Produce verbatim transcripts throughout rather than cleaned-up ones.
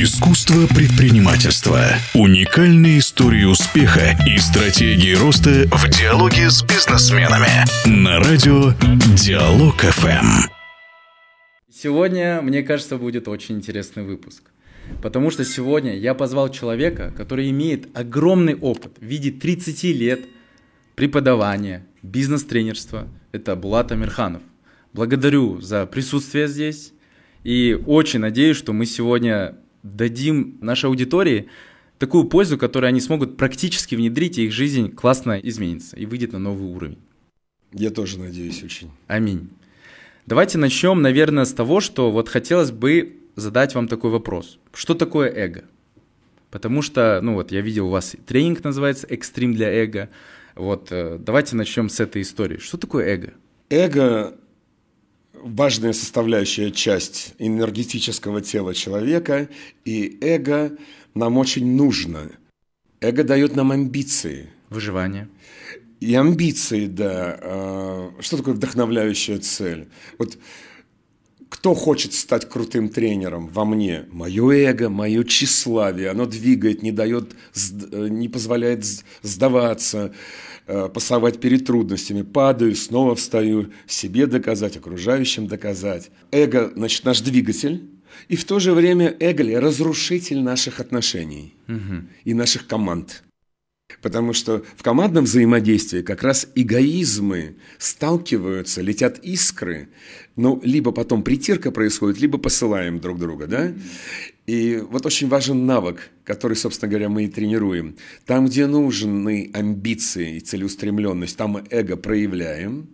Искусство предпринимательства. Уникальные истории успеха и стратегии роста в диалоге с бизнесменами. На радио Диалог эф эм. Сегодня, мне кажется, будет очень интересный выпуск. Потому что сегодня я позвал человека, который имеет огромный опыт в виде тридцати лет преподавания, бизнес-тренерства. Это Булат Амирханов. Благодарю за присутствие здесь. И очень надеюсь, что мы сегодня дадим нашей аудитории такую пользу, которую они смогут практически внедрить, и их жизнь классно изменится и выйдет на новый уровень. Я тоже надеюсь очень. Аминь. Давайте начнем, наверное, с того, что вот хотелось бы задать вам такой вопрос. Что такое эго? Потому что, ну вот, я видел, у вас тренинг называется «Экстрим для эго». Вот, давайте начнем с этой истории. Что такое эго? Эго – важная составляющая часть энергетического тела человека, и эго нам очень нужно. Эго дает нам амбиции. Выживание. И амбиции, да. Что такое вдохновляющая цель? Вот кто хочет стать крутым тренером во мне? Мое эго, мое тщеславие. Оно двигает, не дает, не позволяет сдаваться, пасовать перед трудностями. Падаю, снова встаю, себе доказать, окружающим доказать. Эго, значит, наш двигатель. И в то же время эго – разрушитель наших отношений угу. и наших команд. Потому что в командном взаимодействии как раз эгоизмы сталкиваются, летят искры, ну, либо потом притирка происходит, либо посылаем друг друга, да? И вот очень важен навык, который, собственно говоря, мы и тренируем. Там, где нужны амбиции и целеустремленность, там мы эго проявляем,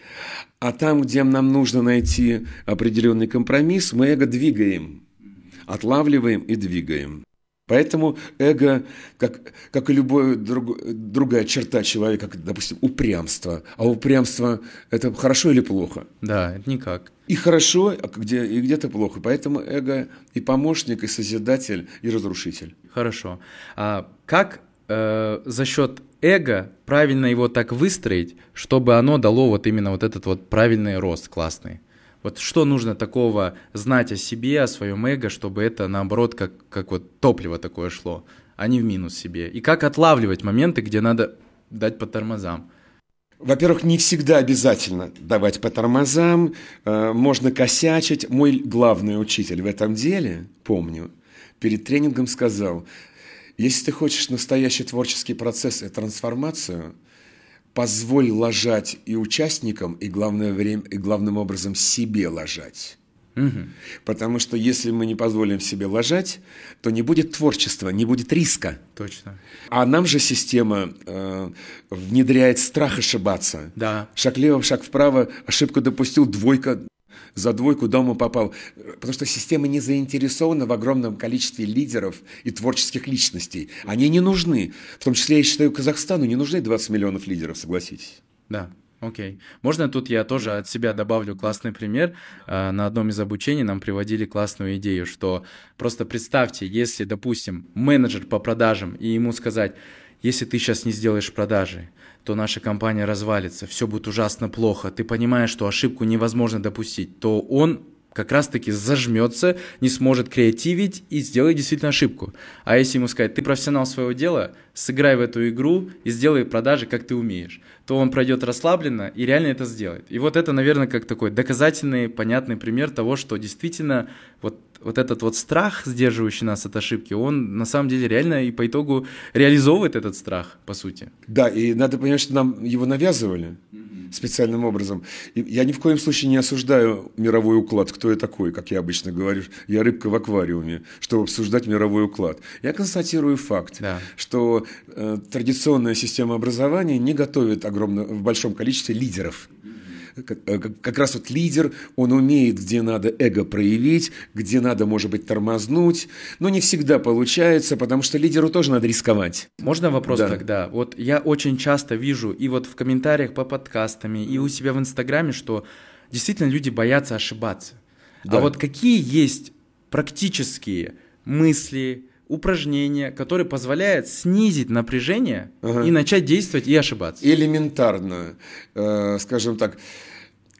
а там, где нам нужно найти определенный компромисс, мы эго двигаем, отлавливаем и двигаем. Поэтому эго, как, как и любая друг, другая черта человека, как, допустим, упрямство. А упрямство – это хорошо или плохо? Да, это никак. И хорошо, а где, и где-то плохо. Поэтому эго и помощник, и созидатель, и разрушитель. Хорошо. А как э, за счет эго правильно его так выстроить, чтобы оно дало вот именно вот этот вот правильный рост классный? Вот что нужно такого знать о себе, о своем эго, чтобы это, наоборот, как, как вот топливо такое шло, а не в минус себе? И как отлавливать моменты, где надо дать по тормозам? Во-первых, не всегда обязательно давать по тормозам, можно косячить. Мой главный учитель в этом деле, помню, перед тренингом сказал: если ты хочешь настоящий творческий процесс и трансформацию, позволь лажать и участникам, и, главное время, и главным образом себе лажать. Угу. Потому что если мы не позволим себе лажать, то не будет творчества, не будет риска. Точно. А нам же система э, внедряет страх ошибаться. Да. Шаг влево, шаг вправо, ошибку допустил, двойка. За двойку дома попал. Потому что система не заинтересована в огромном количестве лидеров и творческих личностей. Они не нужны. В том числе, я считаю, Казахстану не нужны двадцать миллионов лидеров, согласитесь. Да, окей. Можно тут я тоже от себя добавлю классный пример. На одном из обучений нам приводили классную идею, что просто представьте, если, допустим, менеджер по продажам, и ему сказать: если ты сейчас не сделаешь продажи, то наша компания развалится, все будет ужасно плохо, ты понимаешь, что ошибку невозможно допустить, то он как раз-таки зажмется, не сможет креативить и сделает действительно ошибку. А если ему сказать: ты профессионал своего дела, сыграй в эту игру и сделай продажи, как ты умеешь, то он пройдет расслабленно и реально это сделает. И вот это, наверное, как такой доказательный, понятный пример того, что действительно вот, вот этот вот страх, сдерживающий нас от ошибки, он на самом деле реально и по итогу реализовывает этот страх, по сути. Да, и надо понять, что нам его навязывали специальным образом. И я ни в коем случае не осуждаю мировой уклад, кто я такой, как я обычно говорю. Я рыбка в аквариуме, чтобы обсуждать мировой уклад. Я констатирую факт, да. что э, традиционная система образования не готовит огромно, в большом количестве лидеров. Как, как раз вот лидер, он умеет, где надо эго проявить, где надо, может быть, тормознуть, но не всегда получается, потому что лидеру тоже надо рисковать. Можно вопрос да. тогда? Вот я очень часто вижу и вот в комментариях по подкастам, и у себя в Инстаграме, что действительно люди боятся ошибаться. Да. А вот какие есть практические мысли, упражнения, которые позволяют снизить напряжение ага. и начать действовать и ошибаться? Элементарно, э, скажем так,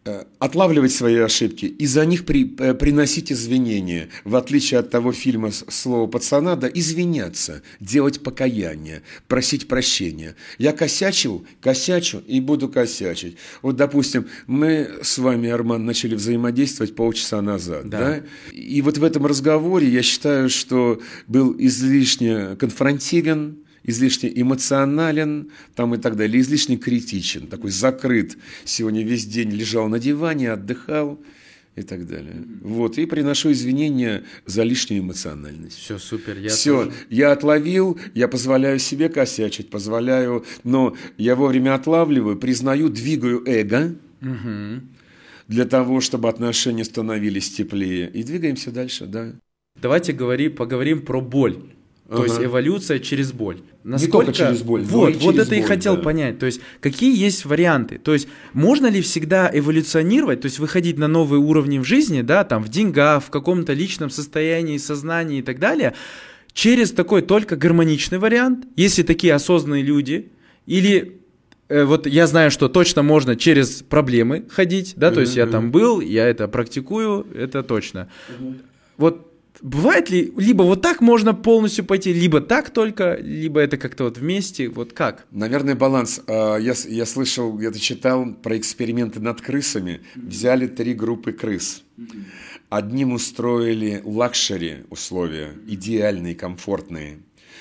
отлавливать свои ошибки и за них при, приносить извинения. В отличие от того фильма «Слово пацана», да, извиняться, делать покаяние, просить прощения. Я косячил, косячу и буду косячить. Вот, допустим, мы с вами, Арман, начали взаимодействовать полчаса назад. Да. Да? И вот в этом разговоре я считаю, что был излишне конфронтивен, излишне эмоционален там и так далее, излишне критичен, такой закрыт. Сегодня весь день лежал на диване, отдыхал и так далее. Вот, и приношу извинения за лишнюю эмоциональность. Все, супер. Я Все, тоже... я отловил, я позволяю себе косячить, позволяю, но я вовремя отлавливаю, признаю, двигаю эго, угу. для того, чтобы отношения становились теплее. И двигаемся дальше, да. Давайте говори, поговорим про боль. То ага. есть эволюция через боль. Насколько... Не только через боль. Вот, вот это боль, и хотел да. понять. То есть какие есть варианты? То есть можно ли всегда эволюционировать, то есть выходить на новые уровни в жизни, да, там в деньгах, в каком-то личном состоянии, сознании и так далее, через такой только гармоничный вариант, если такие осознанные люди, или э, вот я знаю, что точно можно через проблемы ходить, да, то есть я там был, я это практикую, это точно. Вот бывает ли, либо вот так можно полностью пойти, либо так только, либо это как-то вот вместе, вот как? Наверное, баланс. Я, я слышал, где-то читал про эксперименты над крысами. Взяли три группы крыс. Одним устроили лакшери условия, идеальные, комфортные.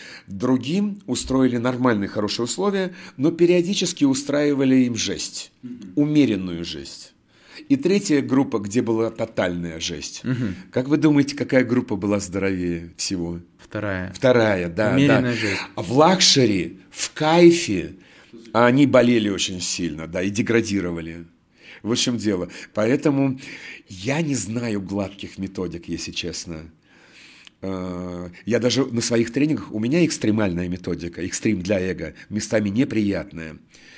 Другим устроили нормальные, хорошие условия, но периодически устраивали им жесть, умеренную жесть. И третья группа, где была тотальная жесть. Угу. Как вы думаете, какая группа была здоровее всего? Вторая. Вторая, да. Умеренная да. жесть. В лакшери, в кайфе они болели очень сильно, да, и деградировали. В общем дело. Поэтому я не знаю гладких методик, если честно. Я даже на своих тренингах, у меня экстремальная методика, экстрим для эго, местами неприятная.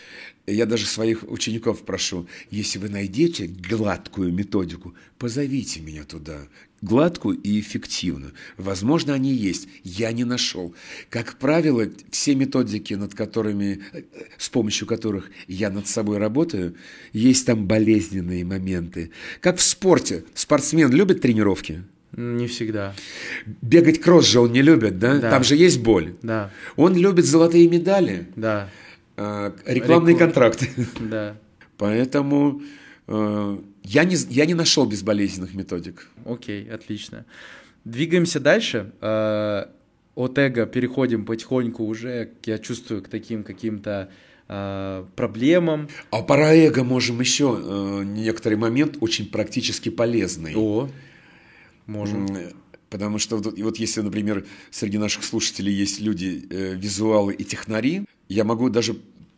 Я даже своих учеников прошу, если вы найдете гладкую методику, позовите меня туда. Гладкую и эффективную. Возможно, они есть. Я не нашел. Как правило, все методики, над которыми, с помощью которых я над собой работаю, есть там болезненные моменты. Как в спорте. Спортсмен любит тренировки? Не всегда. Бегать кросс же он не любит, да? Да. Там же есть боль. Да. Он любит золотые медали. Да. Рекламные Реклам... контракты. Да. Поэтому э, я, не, я не нашел безболезненных методик. Окей, отлично. Двигаемся дальше. Э, от эго переходим потихоньку уже, я чувствую, к таким каким-то э, проблемам. А про эго можем еще э, некоторый момент очень практически полезный. О, можем. Потому что вот, вот если, например, среди наших слушателей есть люди, э, визуалы и технари, я могу даже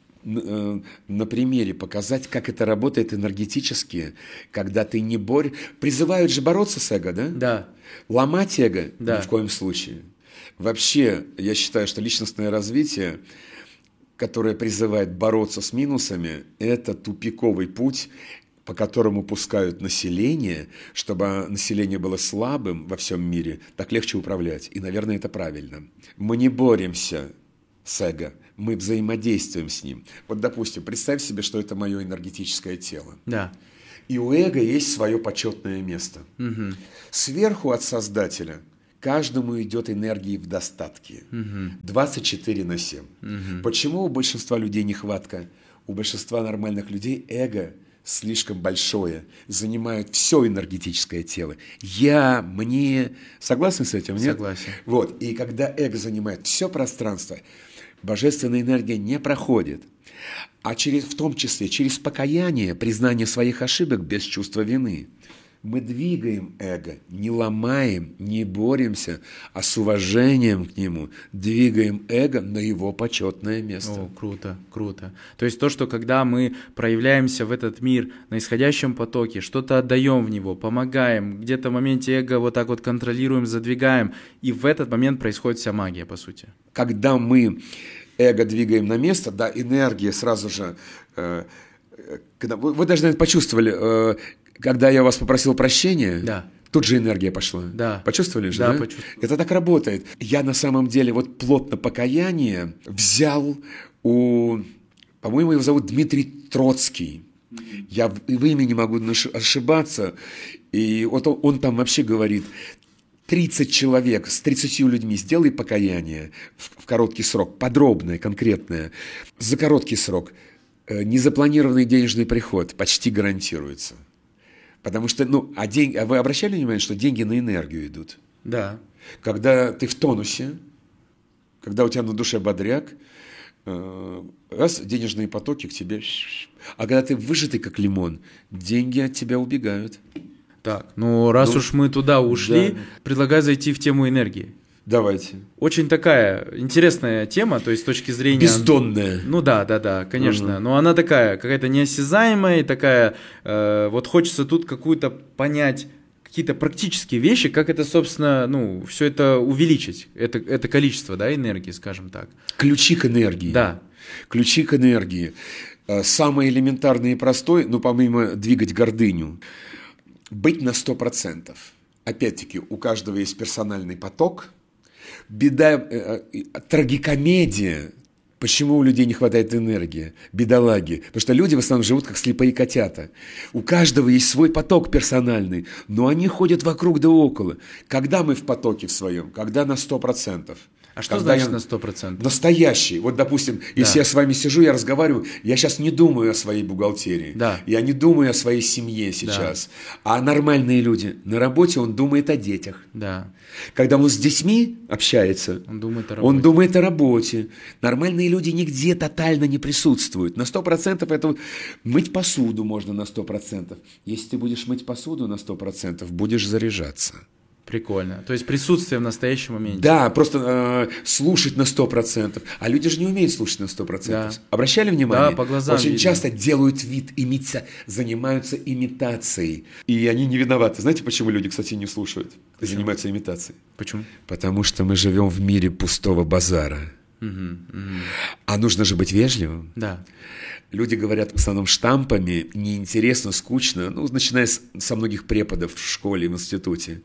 э, на примере показать, как это работает энергетически, когда ты не борешь. Призывают же бороться с эго, да? Да. Ломать эго да. ни в коем случае. Вообще, я считаю, что личностное развитие, которое призывает бороться с минусами, это тупиковый путь, по которому пускают население, чтобы население было слабым во всем мире, так легче управлять. И, наверное, это правильно. Мы не боремся с эго, мы взаимодействуем с ним. Вот, допустим, представь себе, что это мое энергетическое тело. Да. И у эго есть свое почетное место. Угу. Сверху от Создателя каждому идет энергии в достатке. Угу. двадцать четыре на семь. Угу. Почему у большинства людей нехватка? У большинства нормальных людей эго слишком большое, занимает все энергетическое тело. Я, мне... Согласны с этим? Нет? Согласен. Вот. И когда эго занимает все пространство, божественная энергия не проходит. А через, в том числе через покаяние, признание своих ошибок без чувства вины. Мы двигаем эго, не ломаем, не боремся, а с уважением к нему двигаем эго на его почетное место. О, круто, круто. То есть то, что когда мы проявляемся в этот мир на исходящем потоке, что-то отдаем в него, помогаем, где-то в моменте эго вот так вот контролируем, задвигаем, и в этот момент происходит вся магия, по сути. Когда мы эго двигаем на место, да, энергия сразу же... Э, когда, вы, вы даже, наверное, почувствовали... Э, Когда я вас попросил прощения, да. тут же энергия пошла. Да. Почувствовали же, да? да? Почувствовал. Это так работает. Я на самом деле вот плотно покаяние взял у, по-моему, его зовут Дмитрий Троцкий. Я в имени могу ошибаться. И вот он, он там вообще говорит, тридцать человек с тридцатью людьми сделай покаяние в, в короткий срок, подробное, конкретное. За короткий срок незапланированный денежный приход почти гарантируется. Потому что, ну, а, день, а вы обращали внимание, что деньги на энергию идут? Да. Когда ты в тонусе, когда у тебя на душе бодряк, раз, денежные потоки к тебе. А когда ты выжатый, как лимон, деньги от тебя убегают. Так, ну раз ну, уж мы туда ушли, да. Предлагаю зайти в тему энергии. Давайте. Очень такая интересная тема, то есть с точки зрения... Бездонная. Ну да, да, да, конечно. Угу. Но она такая, какая-то неосязаемая, такая... Э, вот хочется тут какую-то понять... какие-то практические вещи, как это, собственно, ну, все это увеличить, это, это количество, да, энергии, скажем так. Ключи к энергии. Да. Ключи к энергии. Самый элементарный и простой, ну, помимо двигать гордыню, быть на сто процентов. Опять-таки, у каждого есть персональный поток. Беда, э, э, трагикомедия. Почему у людей не хватает энергии? Бедолаги. Потому что люди в основном живут как слепые котята. У каждого есть свой поток персональный, но они ходят вокруг да около. Когда мы в потоке в своем? Когда на сто процентов. А что Когда значит я... на сто процентов? Настоящий. Вот, допустим, если да. я с вами сижу, я разговариваю, я сейчас не думаю о своей бухгалтерии. Да. Я не думаю о своей семье сейчас. Да. А нормальные люди, на работе он думает о детях. Да. Когда он с детьми общается, он думает о работе. Он думает о работе. Нормальные люди нигде тотально не присутствуют. На сто процентов это вот мыть посуду можно на сто процентов. Если ты будешь мыть посуду на сто процентов, будешь заряжаться. Прикольно. То есть присутствие в настоящем моменте. Да, просто э, слушать на сто процентов. А люди же не умеют слушать на сто процентов. Да. Обращали внимание? Да, по глазам Очень видно. часто делают вид, имита... занимаются имитацией. И они не виноваты. Знаете, почему люди, кстати, не слушают? Почему? Занимаются имитацией. Почему? Потому что мы живем в мире пустого базара. Угу, угу. А нужно же быть вежливым. Да. Люди говорят в основном штампами, неинтересно, скучно, ну, начиная с, со многих преподов в школе, в институте.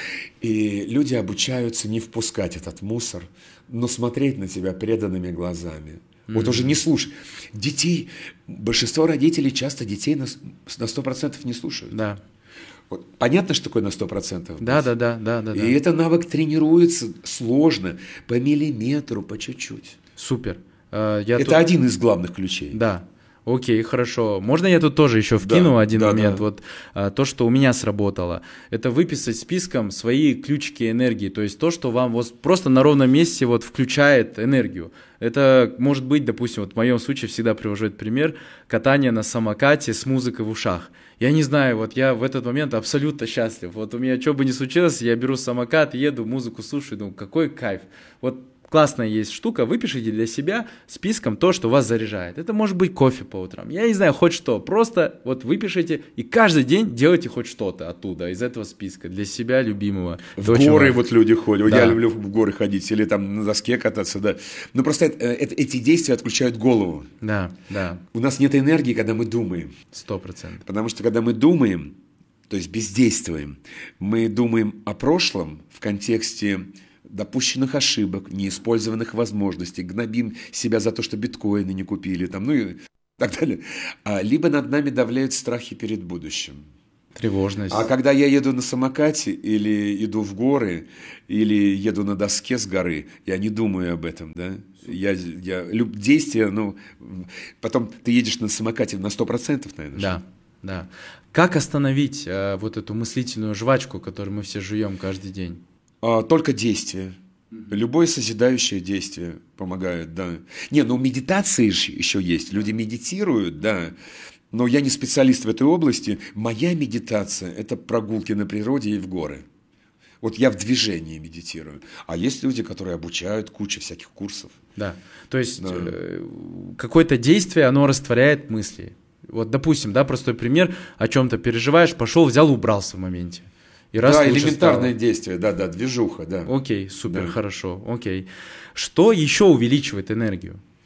И люди обучаются не впускать этот мусор, но смотреть на тебя преданными глазами. Mm-hmm. Вот уже не слушай. Детей, большинство родителей часто детей на, на сто процентов не слушают. Да. Вот, понятно, что такое на сто процентов? Да, да, да, да, да. И да. этот навык тренируется сложно, по миллиметру, по чуть-чуть. Супер. Uh, я Это тут... один из главных ключей. Да. Окей, хорошо. Можно я тут тоже еще вкину да, один да, момент? Да. Вот а, то, что у меня сработало, это выписать списком свои ключики энергии, то есть то, что вам вот просто на ровном месте вот включает энергию. Это может быть, допустим, вот в моем случае всегда привожу этот пример, катание на самокате с музыкой в ушах. Я не знаю, вот я в этот момент абсолютно счастлив. Вот у меня что бы ни случилось, я беру самокат, еду, музыку слушаю, думаю, какой кайф. Вот классная есть штука, выпишите для себя списком то, что вас заряжает. Это может быть кофе по утрам, я не знаю, хоть что. Просто вот выпишите и каждый день делайте хоть что-то оттуда, из этого списка, для себя любимого. В это горы вот люди ходят, да. Я люблю в горы ходить, или там на доске кататься, да. Но просто это, это, эти действия отключают голову. Да, да. У нас нет энергии, когда мы думаем. Сто процентов. Потому что когда мы думаем, то есть бездействуем, мы думаем о прошлом в контексте допущенных ошибок, неиспользованных возможностей, гнобим себя за то, что биткоины не купили, там, ну и так далее. А, либо над нами давляют страхи перед будущим. Тревожность. А когда я еду на самокате, или иду в горы, или еду на доске с горы, я не думаю об этом, да? Я, я, люб, действие, ну, потом ты едешь на самокате на сто процентов, наверное. Да, да. Как остановить э, вот эту мыслительную жвачку, которую мы все жуем каждый день? Только действие. Любое созидающее действие помогает, да. Не, ну медитации же еще есть. Люди медитируют, да. Но я не специалист в этой области. Моя медитация – это прогулки на природе и в горы. Вот я в движении медитирую. А есть люди, которые обучают, куча всяких курсов. Да, то есть да. э, какое-то действие, оно растворяет мысли. Вот, допустим, да, простой пример, о чем-то переживаешь, пошел, взял, убрался в моменте. И раз да, элементарное стало. действие, да, да, движуха, да. Окей, супер, да. Хорошо, окей. Что еще увеличивает энергию?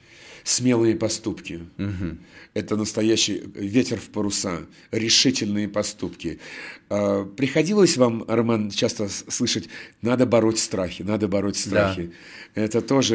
смелые поступки. Угу. Это настоящий ветер в паруса, решительные поступки. Приходилось вам, Роман, часто слышать, надо бороть страхи, надо бороть страхи. Да. Это тоже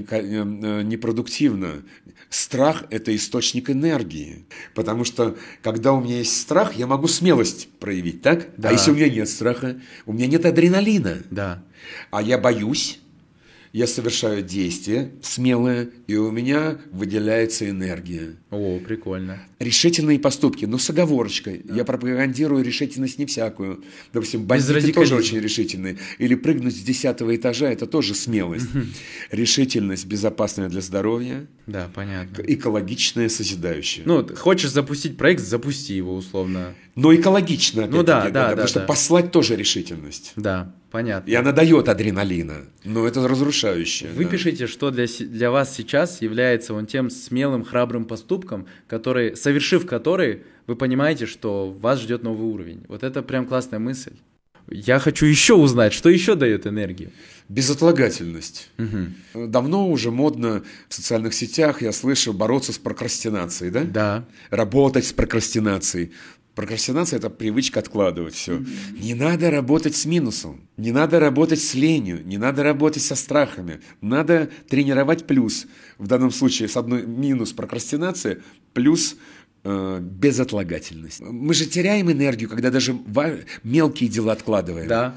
непродуктивно. Страх – это источник энергии, потому что, когда у меня есть страх, я могу смелость проявить, так? Да. А если у меня нет страха, у меня нет адреналина, да. А я боюсь, я совершаю действие смелое, и у меня выделяется энергия. О, прикольно. Решительные поступки, но с оговорочкой. Да. Я пропагандирую решительность не всякую. Допустим, бандиты тоже очень решительные. Или прыгнуть с десятого этажа – это тоже смелость. Решительность безопасная для здоровья. Да, понятно. Экологичная, созидающая. Ну, хочешь запустить проект, запусти его условно. Но экологично, ну, да, да, да, потому да, что да. послать тоже решительность. Да, понятно. И она дает адреналина, но это разрушающее. Вы да. пишите, что для, для вас сейчас является вон тем смелым, храбрым поступком, который, совершив который, вы понимаете, что вас ждет новый уровень. Вот это прям классная мысль. Я хочу еще узнать, что еще дает энергию. Безотлагательность. Угу. Давно уже модно в социальных сетях, я слышу, бороться с прокрастинацией, да? Да. Работать с прокрастинацией. Прокрастинация – это привычка откладывать все. Mm-hmm. Не надо работать с минусом, не надо работать с ленью, не надо работать со страхами. Надо тренировать плюс. В данном случае с одной минус прокрастинация, плюс э, безотлагательность. Мы же теряем энергию, когда даже мелкие дела откладываем. Да.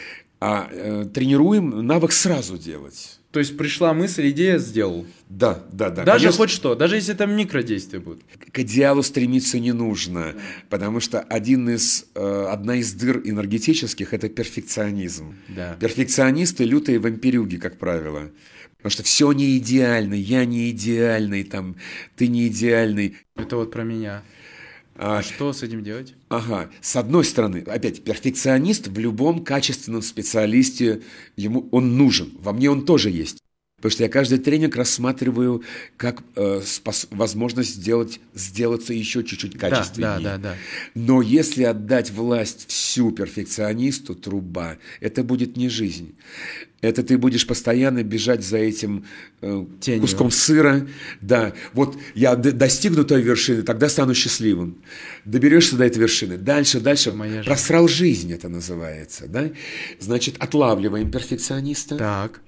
А э, тренируем навык сразу делать. То есть пришла мысль, идея, сделал. Да, да, да. Даже конечно, хоть что, даже если это микродействие будет. К идеалу стремиться не нужно, потому что один из, э, одна из дыр энергетических – это перфекционизм. Да. Перфекционисты – лютые вампирюги, как правило. Потому что все не идеально, я не идеальный, там, ты не идеальный. Это вот про меня. А что с этим делать? Ага, с одной стороны, опять, перфекционист в любом качественном специалисте, ему он нужен, во мне он тоже есть. Потому что я каждый тренинг рассматриваю как э, спос- возможность сделать, сделаться еще чуть-чуть качественнее. Да, да, да, да. Но если отдать власть всю перфекционисту, труба, это будет не жизнь. Это ты будешь постоянно бежать за этим э, куском сыра. Да, вот я д- достигну той вершины, тогда стану счастливым. Доберешься до этой вершины. Дальше, дальше. Моя просрал жизнь, это называется. Да? Значит, отлавливаем перфекциониста. Так.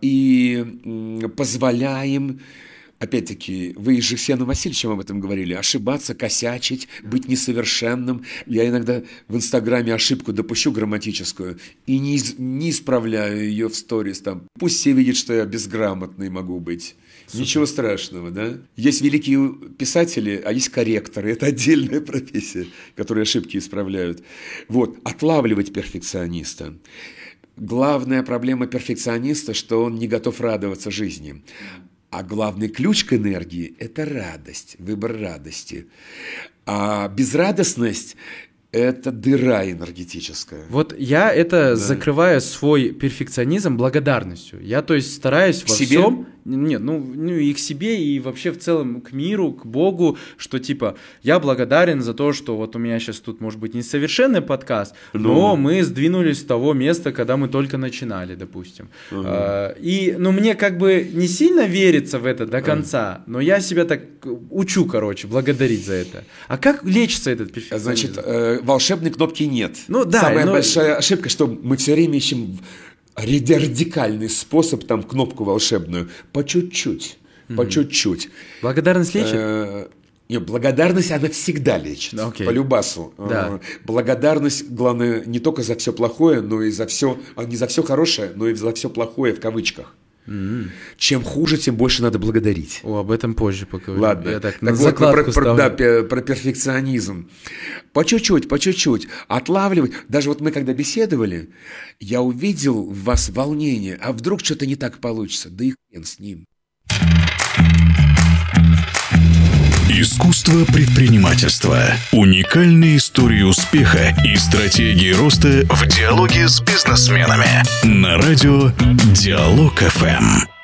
И позволяем, опять-таки, вы же с Яном Васильевичем об этом говорили, ошибаться, косячить, быть несовершенным. Я иногда в Инстаграме ошибку допущу грамматическую и не, не исправляю ее в сторис. Там. Пусть все видят, что я безграмотный могу быть. Супер. Ничего страшного, да? Есть великие писатели, а есть корректоры. Это отдельная профессия, которые ошибки исправляют. Вот, отлавливать перфекциониста. Главная проблема перфекциониста, что он не готов радоваться жизни. А главный ключ к энергии – это радость, выбор радости. А безрадостность – это дыра энергетическая. Вот я это да. закрываю свой перфекционизм благодарностью. Я, то есть, стараюсь к во себе? всем... Нет, ну, ну и к себе, и вообще в целом к миру, к Богу, что типа я благодарен за то, что вот у меня сейчас тут может быть несовершенный подкаст, но, но мы сдвинулись с того места, когда мы только начинали, допустим. Uh-huh. А, и, ну, мне как бы не сильно верится в это до конца, uh-huh. но я себя так учу, короче, благодарить за это. А как лечится этот перфекционизм? Значит, э, волшебной кнопки нет. Ну да. Самая но... большая ошибка, что мы все время ищем радикальный способ, там, кнопку волшебную. По чуть-чуть, mm-hmm. по чуть-чуть. Благодарность лечит? Нет, благодарность, она всегда лечит. Okay. По любасу. Да. Благодарность, главное, не только за все плохое, но и за все, не за все хорошее, но и за все плохое в кавычках. Mm-hmm. Чем хуже, тем больше надо благодарить. О, об этом позже поговорим. Ладно. Я так, так на вот, закладку про, про, да, про перфекционизм. По чуть-чуть, по чуть-чуть. Отлавливать. Даже вот мы когда беседовали, я увидел в вас волнение. А вдруг что-то не так получится? Да и хрен с ним. Искусство предпринимательства. Уникальные истории успеха и стратегии роста в диалоге с бизнесменами. На радио Диалог эф эм.